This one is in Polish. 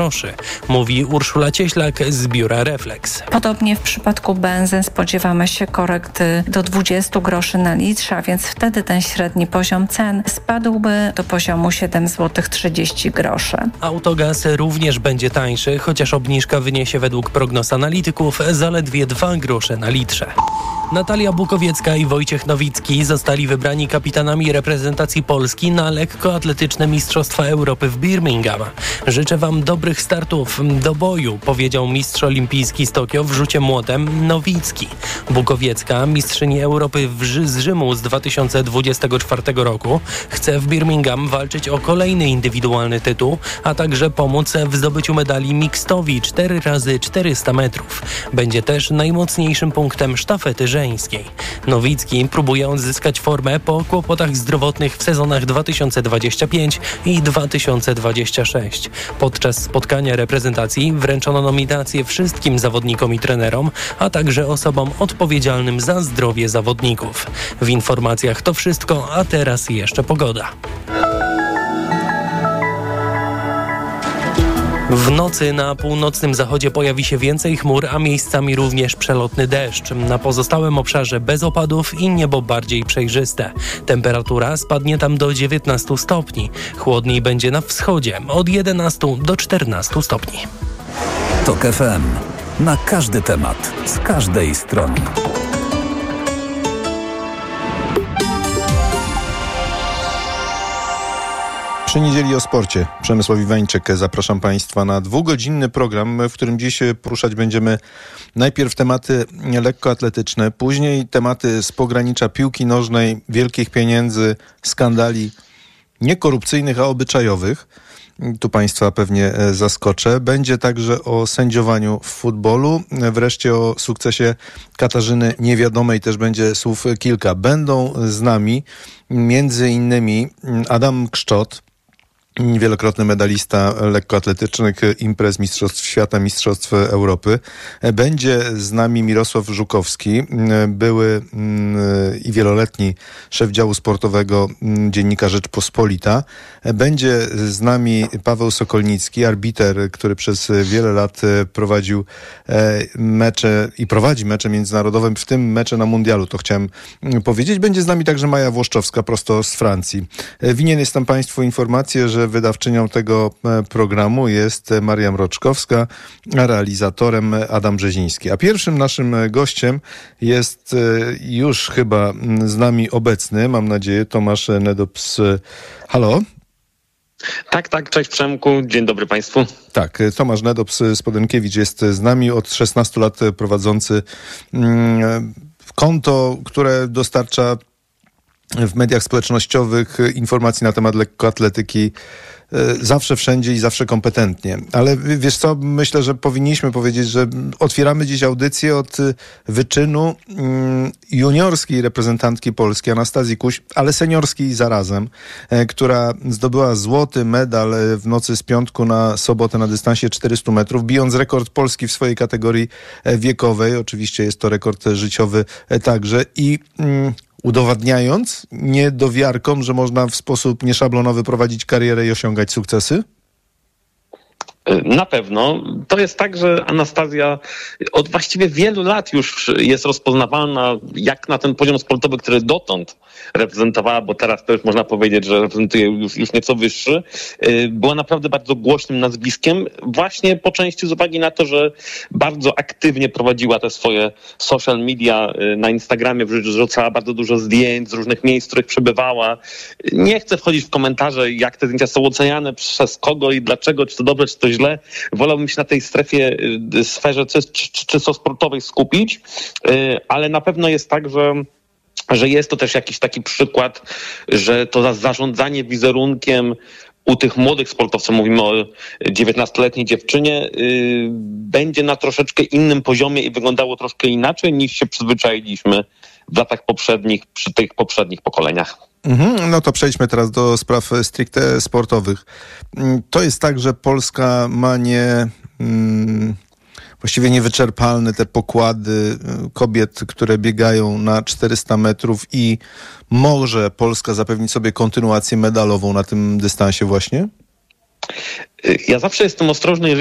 groszy, mówi Urszula Cieślak z biura Reflex. Podobnie w przypadku benzyn spodziewamy się korekty do 20 groszy na litrze, a więc wtedy ten średni poziom cen spadłby do poziomu 7 zł 30 groszy. Autogaz również będzie tańszy, chociaż obniżka wyniesie według prognoz analityków zaledwie 2 grosze na litrze. Natalia Bukowiecka i Wojciech Nowicki zostali wybrani kapitanami reprezentacji Polski na lekkoatletyczne Mistrzostwa Europy w Birmingham. Życzę Wam dobrych startów do boju, powiedział mistrz olimpijski z Tokio w rzucie młotem Nowicki. Bukowiecka, mistrzyni Europy z Rzymu z 2024 roku, chce w Birmingham walczyć o kolejny indywidualny tytuł, a także pomóc w zdobyciu medali mixtowi 4x400 metrów. Będzie też najmocniejszym punktem sztafety żeńskiej. Nowicki próbuje odzyskać formę po kłopotach zdrowotnych w sezonach 2025 i 2026. Podczas spotkania reprezentacji wręczono nominacje wszystkim zawodnikom i trenerom, a także osobom odpowiedzialnym za zdrowie zawodników. W informacjach to wszystko, a teraz jeszcze pogoda. W nocy na północnym zachodzie pojawi się więcej chmur, a miejscami również przelotny deszcz. Na pozostałym obszarze bez opadów i niebo bardziej przejrzyste. Temperatura spadnie tam do 19 stopni. Chłodniej będzie na wschodzie od 11 do 14 stopni. TOK FM. Na każdy temat, z każdej strony. Przy niedzieli o sporcie. Przemysław Iwańczyk. Zapraszam Państwa na 2-godzinny program, w którym dziś poruszać będziemy najpierw tematy lekkoatletyczne, później tematy z pogranicza piłki nożnej, wielkich pieniędzy, skandali niekorupcyjnych, a obyczajowych. Tu Państwa pewnie zaskoczę. Będzie także o sędziowaniu w futbolu. Wreszcie o sukcesie Katarzyny Niewiadomej też będzie słów kilka. Będą z nami między innymi Adam Kszczot, wielokrotny medalista lekkoatletycznych imprez Mistrzostw Świata, Mistrzostw Europy. Będzie z nami Mirosław Żukowski, były i wieloletni szef działu sportowego dziennika Rzeczpospolita. Będzie z nami Paweł Sokolnicki, arbiter, który przez wiele lat prowadził mecze i prowadzi mecze międzynarodowe, w tym mecze na mundialu, to chciałem powiedzieć. Będzie z nami także Maja Włoszczowska, prosto z Francji. Winien jestem Państwu informację, że wydawczynią tego programu jest Maria Mroczkowska, a realizatorem Adam Brzeziński. A pierwszym naszym gościem jest już chyba z nami obecny, mam nadzieję, Tomasz Nedops. Halo? Tak, cześć Przemku, dzień dobry Państwu. Tak, Tomasz Nedops z Podenkiewicz jest z nami, od 16 lat prowadzący konto, które dostarcza w mediach społecznościowych informacji na temat lekkoatletyki zawsze, wszędzie i zawsze kompetentnie. Ale wiesz co, myślę, że powinniśmy powiedzieć, że otwieramy dziś audycję od wyczynu juniorskiej reprezentantki Polski, Anastazji Kuś, ale seniorskiej zarazem, która zdobyła złoty medal w nocy z piątku na sobotę na dystansie 400 metrów, bijąc rekord Polski w swojej kategorii wiekowej. Oczywiście jest to rekord życiowy także i udowadniając niedowiarkom, że można w sposób nieszablonowy prowadzić karierę i osiągać sukcesy? Na pewno. To jest tak, że Anastazja od właściwie wielu lat już jest rozpoznawalna jak na ten poziom sportowy, który dotąd reprezentowała, bo teraz to już można powiedzieć, że reprezentuje już nieco wyższy. Była naprawdę bardzo głośnym nazwiskiem, właśnie po części z uwagi na to, że bardzo aktywnie prowadziła te swoje social media na Instagramie, wrzucała bardzo dużo zdjęć z różnych miejsc, w których przebywała. Nie chcę wchodzić w komentarze, jak te zdjęcia są oceniane, przez kogo i dlaczego, czy to dobrze, czy to źle. Wolałbym się na tej sferze czysto sportowej skupić, ale na pewno jest tak, że jest to też jakiś taki przykład, że to zarządzanie wizerunkiem u tych młodych sportowców, mówimy o 19-letniej dziewczynie, będzie na troszeczkę innym poziomie i wyglądało troszkę inaczej, niż się przyzwyczailiśmy w latach poprzednich, przy tych poprzednich pokoleniach. No to przejdźmy teraz do spraw stricte sportowych. To jest tak, że Polska ma właściwie niewyczerpalne te pokłady kobiet, które biegają na 400 metrów i może Polska zapewnić sobie kontynuację medalową na tym dystansie właśnie? Ja zawsze jestem ostrożny,